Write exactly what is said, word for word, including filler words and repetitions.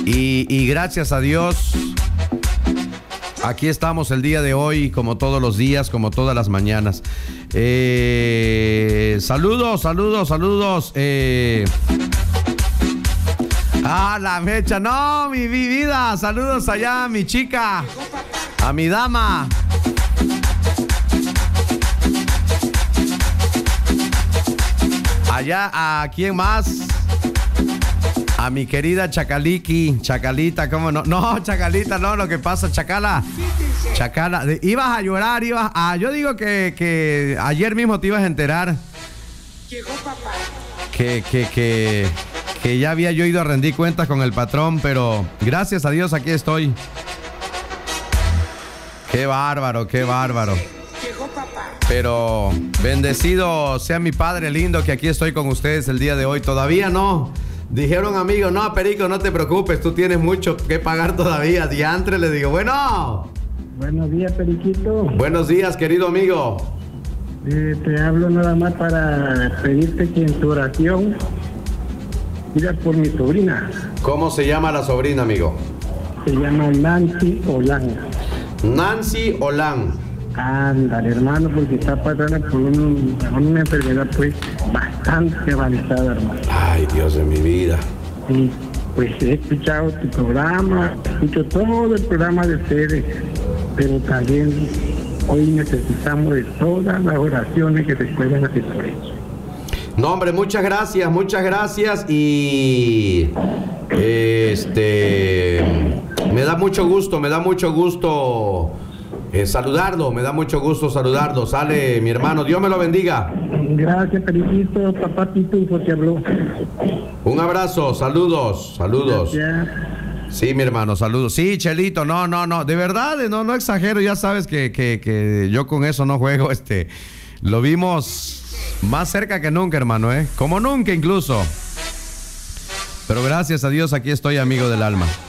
Y, y gracias a Dios, aquí estamos el día de hoy, como todos los días, como todas las mañanas. Eh, saludos, saludos, saludos. Eh, ah, la mecha, no, mi, mi vida. Saludos allá a mi chica, a mi dama. Allá, ¿a quién más? A mi querida Chacaliqui, Chacalita, ¿cómo no? No, Chacalita, no, lo que pasa, Chacala, Chacala, de, ibas a llorar, ibas a... Yo digo que, que ayer mismo te ibas a enterar. Llegó papá. Que, que, que, que ya había yo ido a rendir cuentas con el patrón, pero gracias a Dios aquí estoy. Qué bárbaro, qué bárbaro. Llegó papá. Pero bendecido sea mi Padre lindo que aquí estoy con ustedes el día de hoy. Todavía no. Dijeron amigos, no, Perico, no te preocupes, tú tienes mucho que pagar todavía. Diantre, le digo, bueno. Buenos días, Periquito. Buenos días, querido amigo. Eh, te hablo nada más para pedirte que en tu oración pidas por mi sobrina. ¿Cómo se llama la sobrina, amigo? Se llama Nancy Olán. Nancy Olán. Ándale, hermano, porque está pasando por un, por una enfermedad pues bastante avanzada, hermano. Ay, Dios de mi vida. Y pues he escuchado tu programa, escucho todo el programa de ustedes, pero también hoy necesitamos de todas las oraciones que se puedan hacer por eso. No, hombre, muchas gracias, muchas gracias y este me da mucho gusto, me da mucho gusto eh, saludarlo, me da mucho gusto saludarlo. Sale mi hermano, Dios me lo bendiga. Gracias, Periquito, papá Pitufo te habló. Un abrazo, saludos, saludos. Gracias. Sí, mi hermano, saludos. Sí, Chelito, no, no, no, de verdad, no, no exagero, ya sabes que, que, que yo con eso no juego, este, lo vimos más cerca que nunca, hermano, ¿eh? Como nunca incluso. Pero gracias a Dios aquí estoy, amigo del alma.